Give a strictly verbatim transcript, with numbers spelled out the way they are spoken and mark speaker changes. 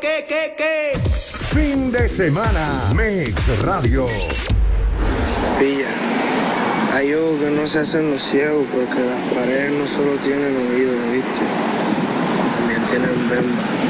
Speaker 1: qué, qué, qué?
Speaker 2: Fin de semana, Mix Radio.
Speaker 3: Pilla, hay ojos que no se hacen los ciegos porque las paredes no solo tienen oídos, ¿viste? También tienen bemba.